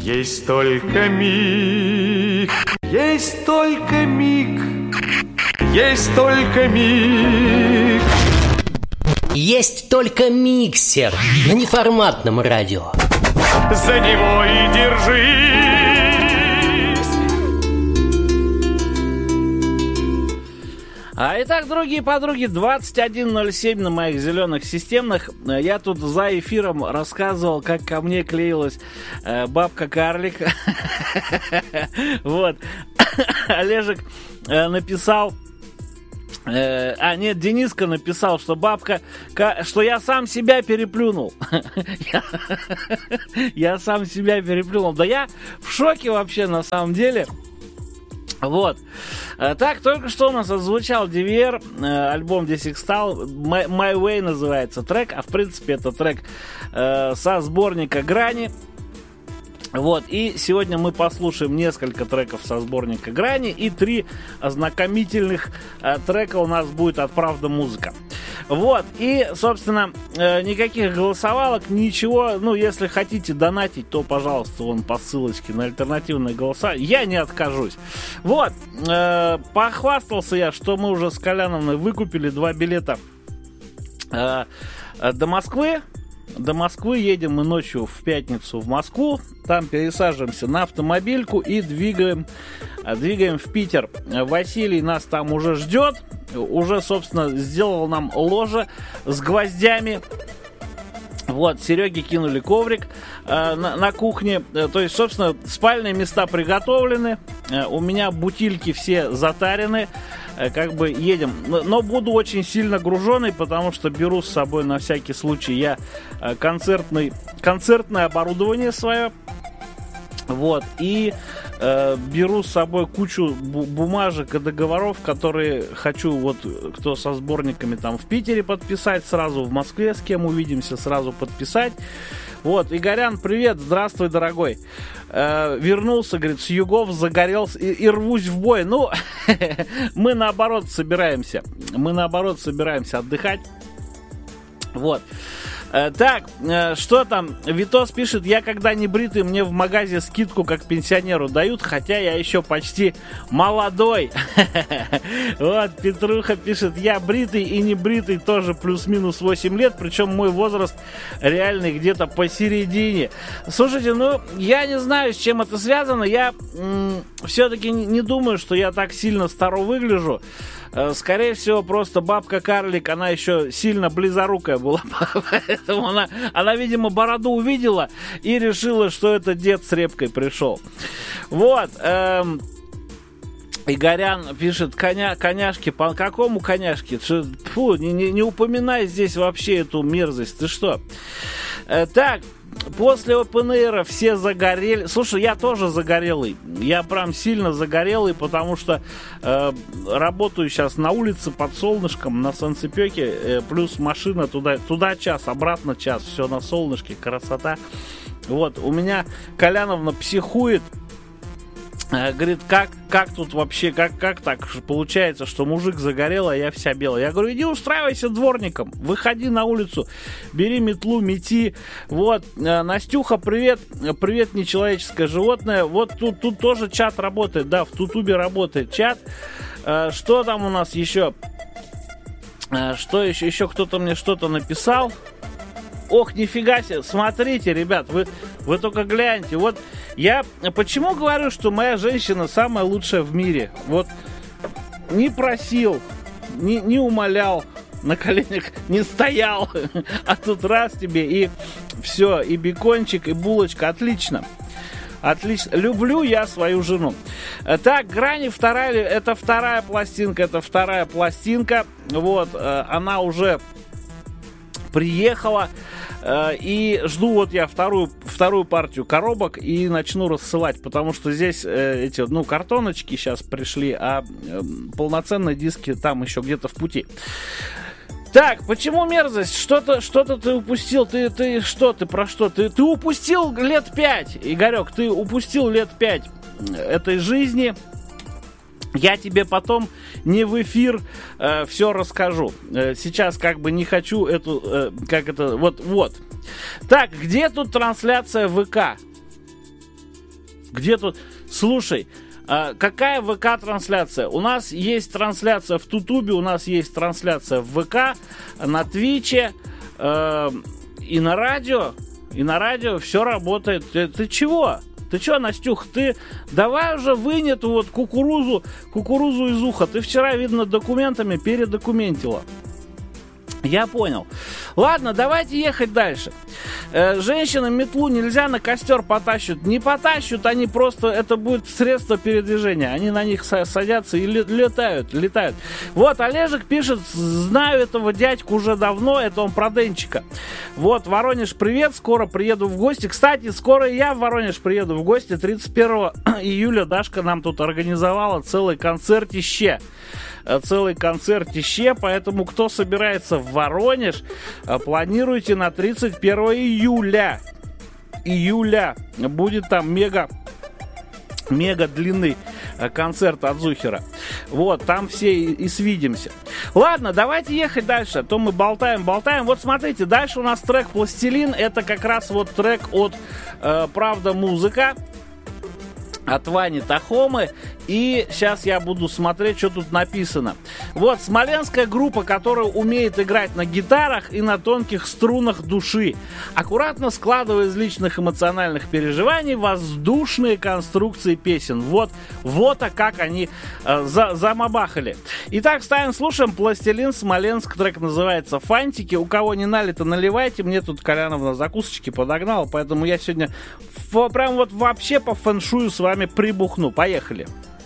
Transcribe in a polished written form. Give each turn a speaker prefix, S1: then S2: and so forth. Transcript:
S1: Есть только миг, есть только миг, есть только миг.
S2: Есть только миксер на неформатном радио.
S1: За него и держись.
S3: Итак, дорогие подруги, 21:07 на моих зеленых системных. Я тут за эфиром рассказывал, как ко мне клеилась бабка-карлик. Вот. Олежек написал... нет, Дениска написал, что что я сам себя переплюнул. Я сам себя переплюнул. Да я в шоке вообще, на самом деле. Вот. Так, только что у нас отзвучал DVR, альбом Desextal, My Way называется трек, а в принципе это трек со сборника «Грани». Вот, и сегодня мы послушаем несколько треков со сборника «Грани», и 3 ознакомительных трека у нас будет от «Правда Музыка». Вот, и, собственно, никаких голосовалок, ничего. Ну, если хотите донатить, то, пожалуйста, вон по ссылочке на альтернативные голоса. Я не откажусь. Вот, похвастался я, что мы уже с Коляновной выкупили 2 билета до Москвы. До Москвы едем мы ночью в пятницу в Москву. Там пересаживаемся на автомобильку и двигаем в Питер. Василий нас там уже ждет. Уже, собственно, сделал нам ложе с гвоздями. Вот, Сереге кинули коврик на кухне. То есть, собственно, спальные места приготовлены. У меня бутильки все затарены. Как бы едем. Но буду очень сильно груженый, потому что беру с собой на всякий случай я концертное оборудование свое. Вот. И беру с собой кучу бумажек и договоров, которые хочу, вот, кто со сборниками там в Питере подписать, сразу в Москве, с кем увидимся, сразу подписать. Вот, Игорян, привет, здравствуй, дорогой. Вернулся, говорит, с югов, загорелся и рвусь в бой. Ну, мы наоборот собираемся отдыхать. Вот. Так, что там? Витос пишет, я когда не бритый, мне в магазе скидку как пенсионеру дают, хотя я еще почти молодой. Вот, Петруха пишет, я бритый и не бритый тоже плюс-минус 8 лет, причем мой возраст реальный где-то посередине. Слушайте, ну, я не знаю, с чем это связано, я все-таки не думаю, что я так сильно старо выгляжу. Скорее всего, просто бабка-карлик, она еще сильно близорукая была, поэтому она, видимо, бороду увидела и решила, что это дед с репкой пришел. Вот. Игорян пишет, коняшки, по какому коняшке? Фу, не упоминай здесь вообще эту мерзость, ты что? Так, после OpenAir все загорели. Слушай, я тоже загорелый. Я прям сильно загорелый, потому что работаю сейчас на улице под солнышком, на солнцепеке, плюс машина туда час, обратно час. Все на солнышке, красота. Вот, у меня Коляновна психует. Говорит, как тут вообще, как так получается, что мужик загорел, а я вся белая. Я говорю, иди устраивайся дворником, выходи на улицу, бери метлу, мети. Вот, Настюха, привет, нечеловеческое животное. Вот тут тоже чат работает, да, в Тутубе работает чат. Что там у нас еще? Что еще? Еще кто-то мне что-то написал. Ох, нифига себе, смотрите, ребят, вы только гляньте. Вот я почему говорю, что моя женщина самая лучшая в мире? Вот не просил, не умолял, на коленях не стоял, а тут раз тебе и все, и бекончик, и булочка, отлично. Отлично. Люблю я свою жену. Так, «Грани» это вторая пластинка. Вот, она уже приехала. И жду вот я вторую партию коробок и начну рассылать, потому что здесь эти, картоночки сейчас пришли, а полноценные диски там еще где-то в пути. Так, почему мерзость? Что-то ты упустил. Ты про что? Ты упустил лет 5, Игорек, ты упустил лет 5 этой жизни. Я тебе потом не в эфир все расскажу. Сейчас как бы не хочу эту... Вот. Так, где тут трансляция ВК? Где тут... Слушай, какая ВК-трансляция? У нас есть трансляция в Тутубе, у нас есть трансляция в ВК, на Твиче и на радио. И на радио все работает. Ты чего? Ты чё, Настюх, ты давай уже вынь эту вот кукурузу из уха. Ты вчера, видно, документами передокументила. Я понял. Ладно, давайте ехать дальше. Женщинам метлу нельзя на костер потащат. Не потащат, они просто... Это будет средство передвижения. Они на них садятся и летают. Вот, Олежек пишет, знаю этого дядьку уже давно, это он про Денчика. Вот, Воронеж, привет, скоро приеду в гости. Кстати, скоро и я в Воронеж приеду в гости. 31 июля Дашка нам тут организовала целый концертище. Поэтому кто собирается в Воронеж, планируйте на 31 июля. Будет там мега длинный концерт от Зухера. Вот, там все и свидимся. Ладно, давайте ехать дальше, а то мы болтаем. Вот смотрите, дальше у нас трек «Пластилин». Это как раз вот трек от «Правда музыка», от Вани Тахомы. И сейчас я буду смотреть, что тут написано. Вот, смоленская группа, которая умеет играть на гитарах и на тонких струнах души, аккуратно складывая из личных эмоциональных переживаний воздушные конструкции песен. Вот как они замабахали. Итак, слушаем «Пластилин», Смоленск, трек называется «Фантики». У кого не налито, наливайте. Мне тут Коляновна закусочки подогнала, поэтому я сегодня прям вот вообще по фэншую с вами прибухну. Поехали.